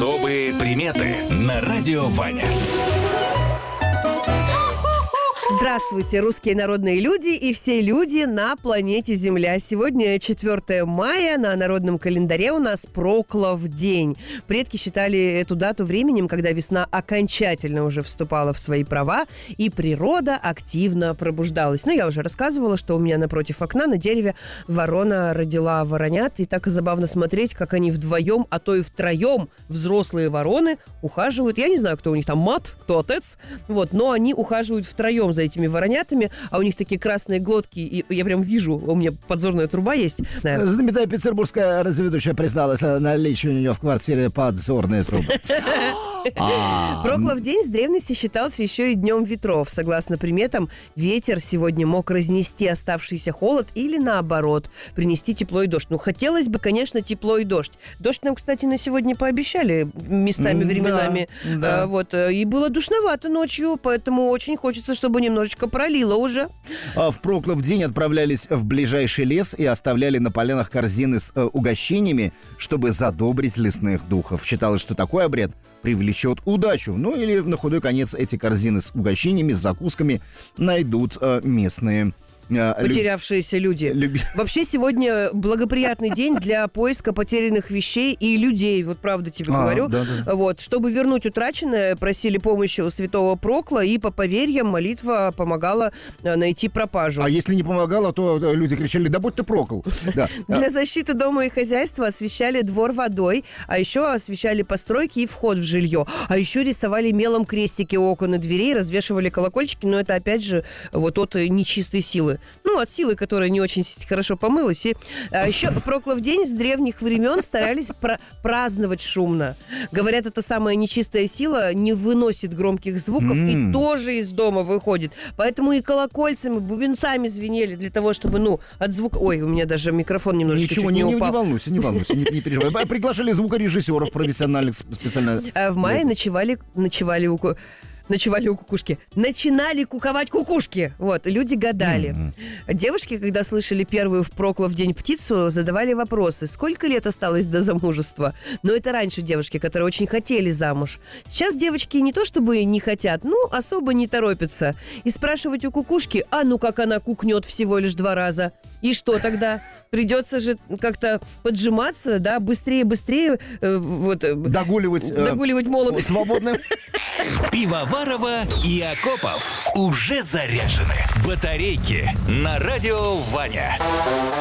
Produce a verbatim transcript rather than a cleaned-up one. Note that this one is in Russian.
Особые приметы на радио Ваня. Здравствуйте, русские народные люди и все люди на планете Земля. Сегодня четвёртое мая, на народном календаре у нас Проклов день. Предки считали эту дату временем, когда весна окончательно уже вступала в свои права, и природа активно пробуждалась. Ну, я уже рассказывала, что у меня напротив окна на дереве ворона родила воронят, и так и забавно смотреть, как они вдвоем, а то и втроем взрослые вороны ухаживают. Я не знаю, кто у них там мат, кто отец, вот, но они ухаживают втроем за этими воронятами, а у них такие красные глотки, и я прям вижу, у меня подзорная труба есть. Знаменитая петербургская радиоведущая призналась о наличии у нее в квартире подзорные трубы. Проклов день с древности считался еще и днем ветров. Согласно приметам, ветер сегодня мог разнести оставшийся холод или, наоборот, принести тепло и дождь. Ну, хотелось бы, конечно, тепло и дождь. Дождь нам, кстати, на сегодня пообещали местами, временами. Да, да. А, вот, и было душновато ночью, поэтому очень хочется, чтобы немножечко пролило уже. В Проклов день отправлялись в ближайший лес и оставляли на полянах корзины с э, угощениями, чтобы задобрить лесных духов. Считалось, что такой обряд привлечет удачу. Ну или на худой конец эти корзины с угощениями, с закусками найдут э, местные потерявшиеся люди. Люби... Вообще сегодня благоприятный день для поиска потерянных вещей и людей. Вот правда тебе а, говорю. Да, да. Вот, чтобы вернуть утраченное, просили помощи у святого Прокла, и по поверьям молитва помогала найти пропажу. А если не помогала, то люди кричали: да будь ты Прокл. Для защиты дома и хозяйства освещали двор водой, а еще освещали постройки и вход в жилье. А еще рисовали мелом крестики у окон и дверей, развешивали колокольчики, но это опять же вот от нечистой силы. Ну, от силы, которая не очень хорошо помылась. И а, еще Проклов день с древних времен старались пра- праздновать шумно. Говорят, эта самая нечистая сила не выносит громких звуков mm. и тоже из дома выходит. Поэтому и колокольцами, бубенцами звенели для того, чтобы, ну, от звука... Ой, у меня даже микрофон немножечко Ничего, чуть не, не, упал. не волнуйся, не волнуйся, не, не переживай. Приглашали звукорежиссеров профессиональных специально. А в мае ночевали, ночевали у... Ночевали у кукушки. Начинали куковать кукушки. Вот, люди гадали. Mm-hmm. Девушки, когда слышали первую в Проклов день птицу, задавали вопросы. Сколько лет осталось до замужества? Но это раньше девушки, которые очень хотели замуж. Сейчас девочки не то чтобы не хотят, ну, особо не торопятся. И спрашивать у кукушки: а ну как она кукнет всего лишь два раза? И что тогда? Придется же как-то поджиматься, да, быстрее-быстрее э, вот, догуливать, догуливать молот. Свободно. Пивоварова и Акопов уже заряжены. Батарейки на радио Ваня.